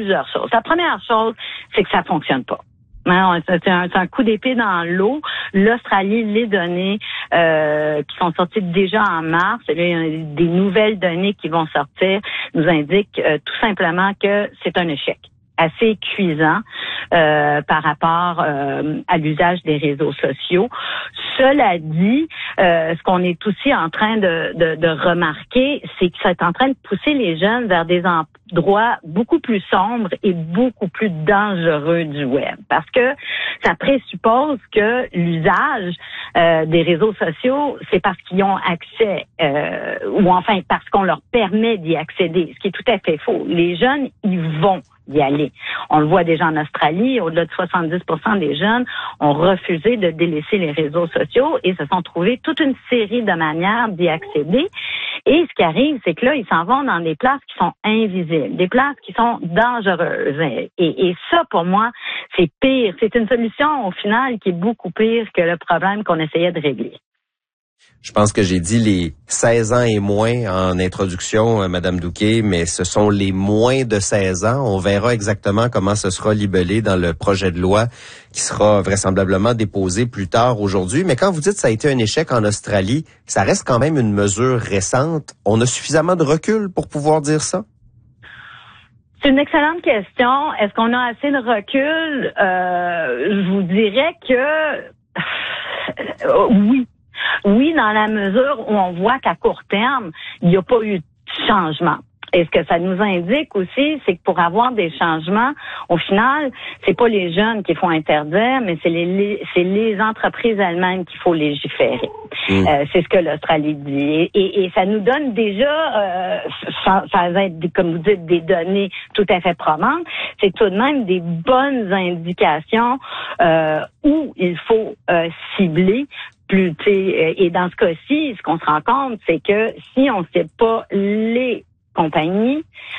plusieurs choses. La première chose, c'est que ça fonctionne pas. C'est un coup d'épée dans l'eau. L'Australie, les données qui sont sorties déjà en mars, et là, il y a des nouvelles données qui vont sortir, nous indiquent tout simplement que c'est un échec assez cuisant par rapport à l'usage des réseaux sociaux. Cela dit, ce qu'on est aussi en train de remarquer, c'est que c'est en train de pousser les jeunes vers des endroits beaucoup plus sombres et beaucoup plus dangereux du web. Parce que ça présuppose que l'usage des réseaux sociaux, c'est parce qu'ils ont accès, ou enfin parce qu'on leur permet d'y accéder, ce qui est tout à fait faux. Les jeunes, ils vont d'y aller. On le voit déjà en Australie, au-delà de 70% des jeunes ont refusé de délaisser les réseaux sociaux et se sont trouvés toute une série de manières d'y accéder. Et ce qui arrive, c'est que là, ils s'en vont dans des places qui sont invisibles, des places qui sont dangereuses. Et ça, pour moi, c'est pire. C'est une solution, au final, qui est beaucoup pire que le problème qu'on essayait de régler. Je pense que j'ai dit les 16 ans et moins en introduction, Madame Douquet, mais ce sont les moins de 16 ans. On verra exactement comment ce sera libellé dans le projet de loi qui sera vraisemblablement déposé plus tard aujourd'hui. Mais quand vous dites que ça a été un échec en Australie, ça reste quand même une mesure récente. On a suffisamment de recul pour pouvoir dire ça? C'est une excellente question. Est-ce qu'on a assez de recul? Je vous dirais que oui. Oui, dans la mesure où on voit qu'à court terme, il n'y a pas eu de changement. Et ce que ça nous indique aussi, c'est que pour avoir des changements, au final, c'est pas les jeunes qu'il faut interdire, mais c'est les entreprises elles-mêmes qu'il faut légiférer. C'est ce que l'Australie dit. Et ça nous donne déjà, ça va être, comme vous dites, des données tout à fait probantes. C'est tout de même des bonnes indications où il faut cibler. Et dans ce cas-ci, ce qu'on se rend compte, c'est que si on ne sait pas les compagnies,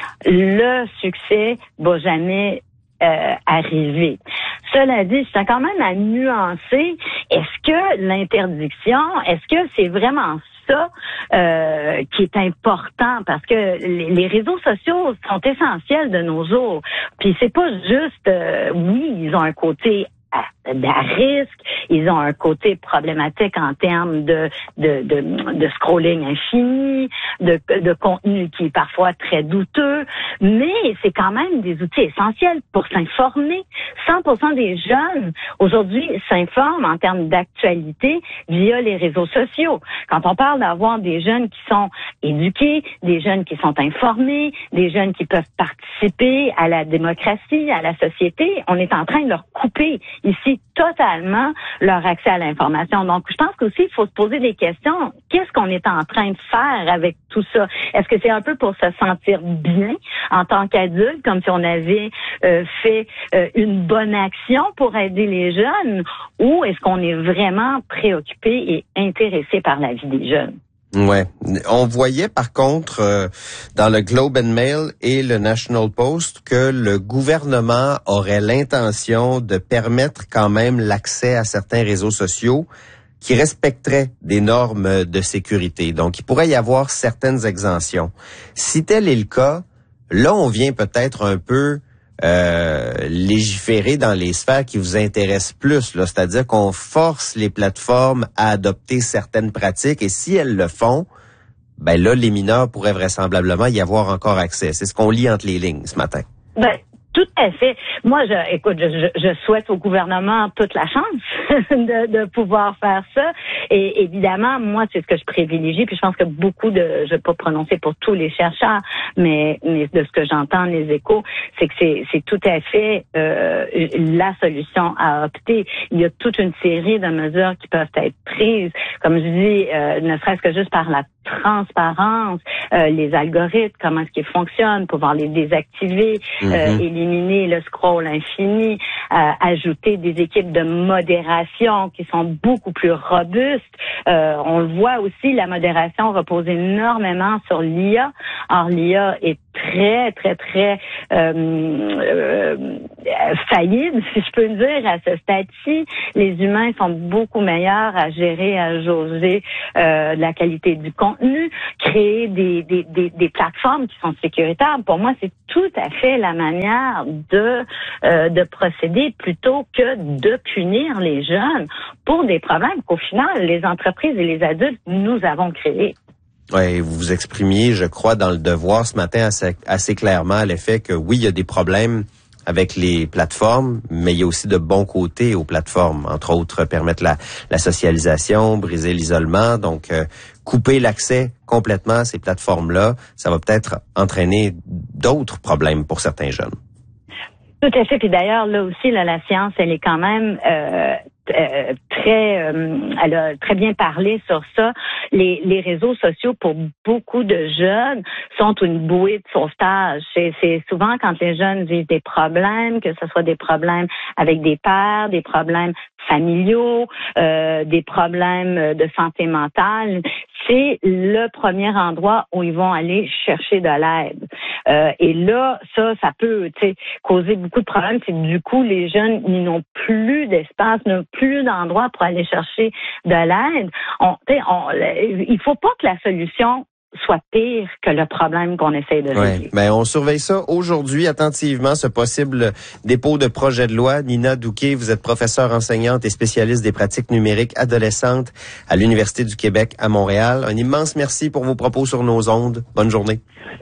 le succès va jamais arriver. Cela dit, je tiens quand même à nuancer. Est-ce que l'interdiction, est-ce que c'est vraiment ça qui est important? Parce que les réseaux sociaux sont essentiels de nos jours. Puis c'est pas juste, oui, ils ont un côté à risque, ils ont un côté problématique en termes de scrolling infini, de contenu qui est parfois très douteux, mais c'est quand même des outils essentiels pour s'informer. 100% des jeunes aujourd'hui s'informent en termes d'actualité via les réseaux sociaux. Quand on parle d'avoir des jeunes qui sont éduqués, des jeunes qui sont informés, des jeunes qui peuvent participer à la démocratie, à la société, on est en train de leur couper ici totalement leur accès à l'information. Donc, je pense qu'aussi, il faut se poser des questions. Qu'est-ce qu'on est en train de faire avec tout ça? Est-ce que c'est un peu pour se sentir bien en tant qu'adulte, comme si on avait fait une bonne action pour aider les jeunes, ou est-ce qu'on est vraiment préoccupé et intéressé par la vie des jeunes? Ouais, on voyait par contre dans le Globe and Mail et le National Post que le gouvernement aurait l'intention de permettre quand même l'accès à certains réseaux sociaux qui respecteraient des normes de sécurité. Donc, il pourrait y avoir certaines exemptions. Si tel est le cas, là, on vient peut-être un peu légiférer dans les sphères qui vous intéressent plus, là, c'est-à-dire qu'on force les plateformes à adopter certaines pratiques et si elles le font, ben là, les mineurs pourraient vraisemblablement y avoir encore accès. C'est ce qu'on lit entre les lignes ce matin. Ben, tout à fait. Moi, je souhaite au gouvernement toute la chance de pouvoir faire ça. Et évidemment, moi, c'est ce que je privilégie. Puis je pense que beaucoup je vais pas prononcer pour tous les chercheurs, mais de ce que j'entends, les échos, c'est que c'est tout à fait la solution à opter. Il y a toute une série de mesures qui peuvent être prises, comme je dis, ne serait-ce que juste par la transparence, les algorithmes, comment est-ce qu'ils fonctionnent, pouvoir les désactiver, éliminer le scroll infini, ajouter des équipes de modération qui sont beaucoup plus robustes. On le voit aussi, la modération repose énormément sur l'IA. Or, l'IA est très, très, très faillible, si je peux le dire, à ce stade-ci. Les humains sont beaucoup meilleurs à gérer, à jauger la qualité du contenu, créer des plateformes qui sont sécuritaires. Pour moi, c'est tout à fait la manière de procéder plutôt que de punir les jeunes pour des problèmes qu'au final, les entreprises et les adultes, nous avons créés. Oui, vous vous exprimiez, je crois, dans le Devoir ce matin assez clairement à l'effet que oui, il y a des problèmes avec les plateformes, mais il y a aussi de bons côtés aux plateformes. Entre autres, permettre la socialisation, briser l'isolement. Donc, couper l'accès complètement à ces plateformes-là, ça va peut-être entraîner d'autres problèmes pour certains jeunes. Tout à fait. Puis d'ailleurs, là aussi, la science, elle est quand même elle a très bien parlé sur ça. Les réseaux sociaux, pour beaucoup de jeunes, sont une bouée de sauvetage. C'est souvent quand les jeunes vivent des problèmes, que ce soit des problèmes avec des pères, des problèmes familiaux, des problèmes de santé mentale, c'est le premier endroit où ils vont aller chercher de l'aide. Et là, ça peut causer beaucoup de problèmes. C'est que du coup, les jeunes, ils n'ont plus d'espace, n'ont plus d'endroit pour aller chercher de l'aide. Il faut pas que la solution soit pire que le problème qu'on essaie de régler. Ben on surveille ça aujourd'hui attentivement, ce possible dépôt de projet de loi. Nina Douquet, vous êtes professeure enseignante et spécialiste des pratiques numériques adolescentes à l'Université du Québec à Montréal. Un immense merci pour vos propos sur nos ondes. Bonne journée.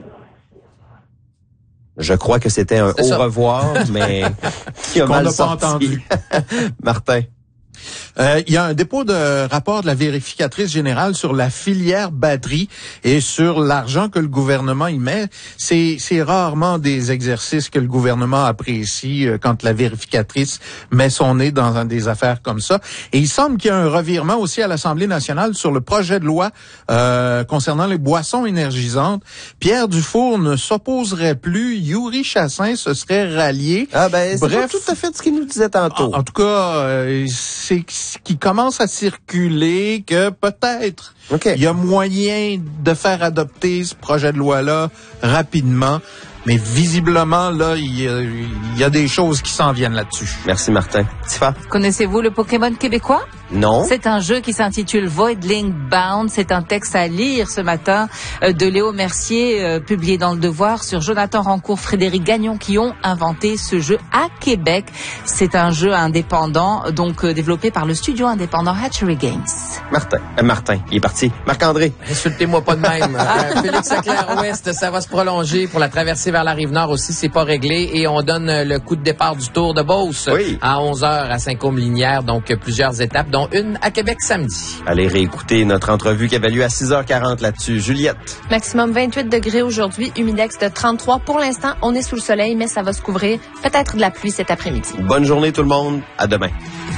Je crois que c'était un au revoir, mais qui a mal sorti. Pas entendu. Martin. Il y a un dépôt de rapport de la vérificatrice générale sur la filière batterie et sur l'argent que le gouvernement y met. C'est rarement des exercices que le gouvernement apprécie quand la vérificatrice met son nez dans des affaires comme ça. Et il semble qu'il y a un revirement aussi à l'Assemblée nationale sur le projet de loi concernant les boissons énergisantes. Pierre Dufour ne s'opposerait plus. Yuri Chassin se serait rallié. C'est pas tout à fait ce qu'il nous disait tantôt. En tout cas, c'est qui commence à circuler que peut-être il y a moyen de faire adopter ce projet de loi-là rapidement. Mais visiblement, là, il y a des choses qui s'en viennent là-dessus. Merci, Martin. Tifa? Connaissez-vous le Pokémon québécois? Non. C'est un jeu qui s'intitule Voidling Bound. C'est un texte à lire ce matin de Léo Mercier, publié dans Le Devoir, sur Jonathan Rancourt, Frédéric Gagnon, qui ont inventé ce jeu à Québec. C'est un jeu indépendant, donc développé par le studio indépendant Hatchery Games. Martin, il est parti. Marc-André. Insultez-moi pas de même. Félix-Leclerc-Ouest, ça va se prolonger pour la traversée vers la Rive-Nord aussi, c'est pas réglé. Et on donne le coup de départ du Tour de Beauce à 11h à Saint-Côme-Linière. Donc, plusieurs étapes, dont une à Québec samedi. Allez réécouter notre entrevue qui avait lieu à 6h40 là-dessus. Juliette. Maximum 28 degrés aujourd'hui, humidex de 33. Pour l'instant, on est sous le soleil, mais ça va se couvrir. Peut-être de la pluie cet après-midi. Bonne journée tout le monde. À demain.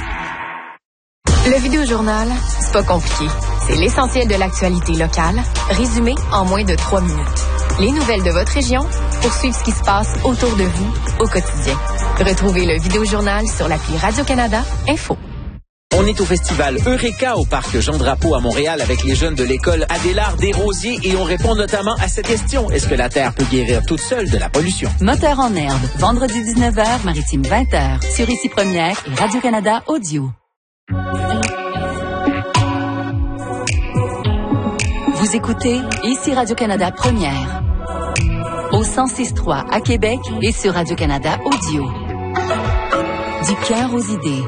Le Vidéojournal, c'est pas compliqué. C'est l'essentiel de l'actualité locale, résumé en moins de 3 minutes. Les nouvelles de votre région pour suivre ce qui se passe autour de vous au quotidien. Retrouvez le Vidéojournal sur l'appli Radio-Canada Info. On est au festival Eureka au parc Jean-Drapeau à Montréal avec les jeunes de l'école Adélard Desrosiers et on répond notamment à cette question. Est-ce que la Terre peut guérir toute seule de la pollution? Moteur en herbe, vendredi 19h, Maritime 20h, sur Ici Première et Radio-Canada Audio. Vous écoutez Ici Radio-Canada Première, au 106.3 à Québec et sur Radio-Canada Audio. Du cœur aux idées.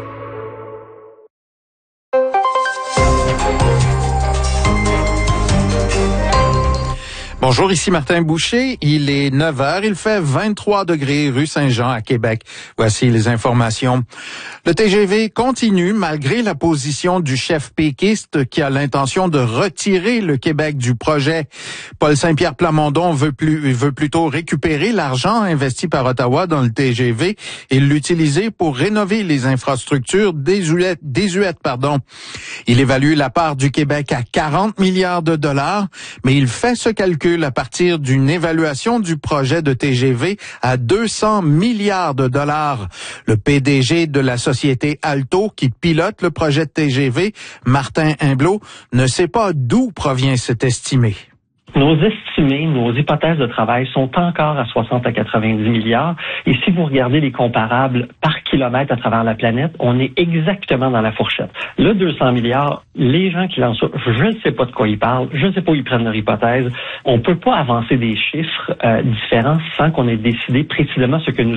Bonjour, ici Martin Boucher. Il est 9h. Il fait 23 degrés rue Saint-Jean à Québec. Voici les informations. Le TGV continue malgré la position du chef péquiste qui a l'intention de retirer le Québec du projet. Paul Saint-Pierre Plamondon veut plutôt récupérer l'argent investi par Ottawa dans le TGV et l'utiliser pour rénover les infrastructures désuètes. Il évalue la part du Québec à 40 milliards de dollars, mais il fait ce calcul à partir d'une évaluation du projet de TGV à 200 milliards de dollars. Le PDG de la société Alto, qui pilote le projet de TGV, Martin Humblot, ne sait pas d'où provient cet estimé. Nos estimés, nos hypothèses de travail sont encore à 60 à 90 milliards. Et si vous regardez les comparables par kilomètre à travers la planète, on est exactement dans la fourchette. Le 200 milliards, les gens qui lancent ça, je ne sais pas de quoi ils parlent, je ne sais pas où ils prennent leur hypothèse. On peut pas avancer des chiffres différents sans qu'on ait décidé précisément ce que nous